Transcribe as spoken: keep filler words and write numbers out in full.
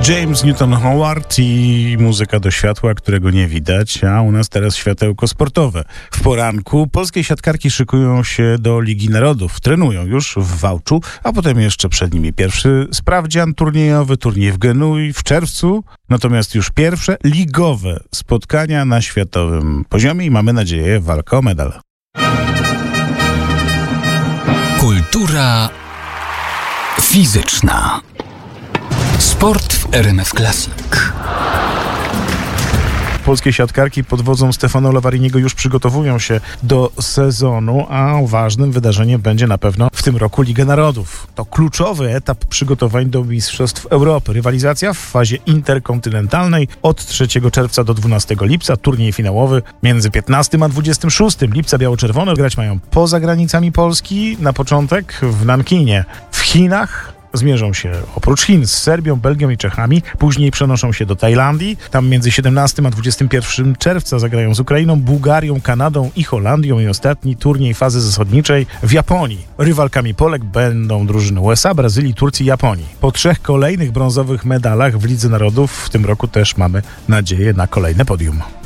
James Newton Howard i muzyka do światła, którego nie widać, a u nas teraz światełko sportowe. W poranku polskie siatkarki szykują się do Ligi Narodów. Trenują już w Wałczu, a potem jeszcze przed nimi pierwszy sprawdzian turniejowy, turniej w Genui w czerwcu. Natomiast już pierwsze ligowe spotkania na światowym poziomie i mamy nadzieję walkę o medal. Kultura fizyczna. Sport w R M F Classic. Polskie siatkarki pod wodzą Stefano Lavariniego już przygotowują się do sezonu, a ważnym wydarzeniem będzie na pewno w tym roku Liga Narodów. To kluczowy etap przygotowań do Mistrzostw Europy. Rywalizacja w fazie interkontynentalnej od trzeciego czerwca do dwunastego lipca. Turniej finałowy między piętnastego a dwudziestego szóstego lipca. Biało-czerwone grać mają poza granicami Polski. Na początek w Nankinie. W Chinach zmierzą się oprócz Chin z Serbią, Belgią i Czechami. Później przenoszą się do Tajlandii. Tam między siedemnastego a dwudziestego pierwszego czerwca zagrają z Ukrainą, Bułgarią, Kanadą i Holandią. I ostatni turniej fazy zasadniczej w Japonii. Rywalkami Polek będą drużyny U S A, Brazylii, Turcji i Japonii. Po trzech kolejnych brązowych medalach w Lidze Narodów w tym roku też mamy nadzieję na kolejne podium.